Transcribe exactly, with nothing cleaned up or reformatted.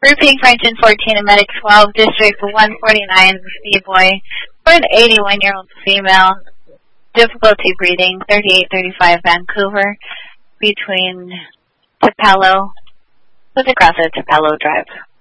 Roofing Franklin fourteen and Medic twelve, District one forty-nine, B-Boy, for an eighty-one-year-old female, difficulty breathing, thirty-eight thirty-five Vancouver, between Tupelo, with a cross at Tupelo Drive.